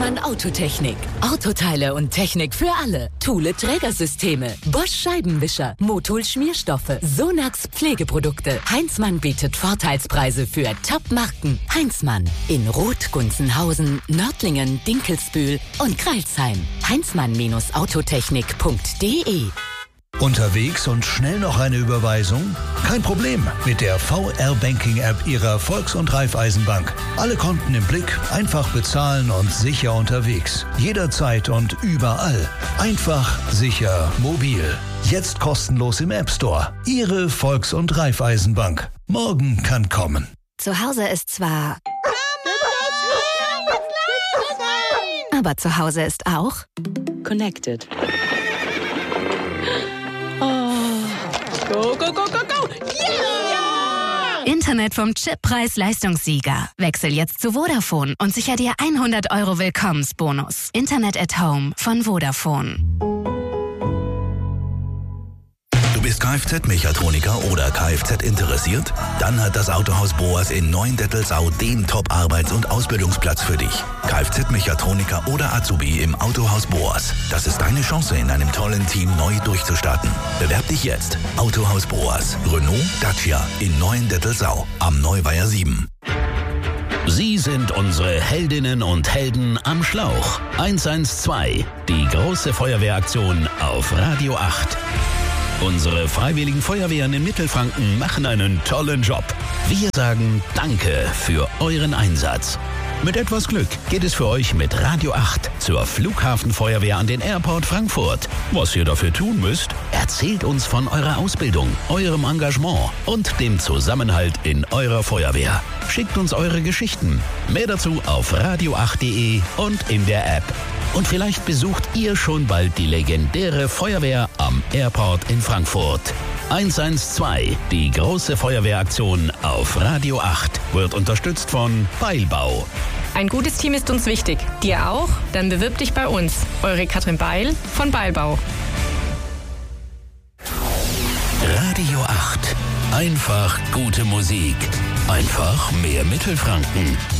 Heinzmann Autotechnik. Autoteile und Technik für alle. Thule Trägersysteme, Bosch Scheibenwischer, Motul Schmierstoffe, Sonax Pflegeprodukte. Heinzmann bietet Vorteilspreise für Top-Marken. Heinzmann in Roth, Gunzenhausen, Nördlingen, Dinkelsbühl und Crailsheim. Heinzmann-autotechnik.de. Unterwegs und schnell noch eine Überweisung? Kein Problem mit der VR-Banking-App Ihrer Volks- und Raiffeisenbank. Alle Konten im Blick, einfach bezahlen und sicher unterwegs. Jederzeit und überall. Einfach, sicher, mobil. Jetzt kostenlos im App Store. Ihre Volks- und Raiffeisenbank. Morgen kann kommen. Zu Hause ist zwar... Aber zu Hause ist auch... Connected. Go, go, go, go, go! Yeah! Internet vom Chippreis-Leistungssieger. Wechsel jetzt zu Vodafone und sicher dir 100 € Willkommensbonus. Internet at Home von Vodafone. Du bist Kfz-Mechatroniker oder Kfz interessiert? Dann hat das Autohaus Boas in Neuendettelsau den Top-Arbeits- und Ausbildungsplatz für dich. Kfz-Mechatroniker oder Azubi im Autohaus Boas. Das ist deine Chance, in einem tollen Team neu durchzustarten. Bewerb dich jetzt. Autohaus Boas. Renault, Dacia in Neuendettelsau am Neuweiher 7. Sie sind unsere Heldinnen und Helden am Schlauch. 112, die große Feuerwehraktion auf Radio 8. Unsere freiwilligen Feuerwehren in Mittelfranken machen einen tollen Job. Wir sagen Danke für euren Einsatz. Mit etwas Glück geht es für euch mit Radio 8 zur Flughafenfeuerwehr an den Airport Frankfurt. Was ihr dafür tun müsst, erzählt uns von eurer Ausbildung, eurem Engagement und dem Zusammenhalt in eurer Feuerwehr. Schickt uns eure Geschichten. Mehr dazu auf radio8.de und in der App. Und vielleicht besucht ihr schon bald die legendäre Feuerwehr am Airport in Frankfurt. 112, die große Feuerwehraktion auf Radio 8, wird unterstützt von Beilbau. Ein gutes Team ist uns wichtig. Dir auch? Dann bewirb dich bei uns. Eure Katrin Beil von Beilbau. Radio 8. Einfach gute Musik. Einfach mehr Mittelfranken.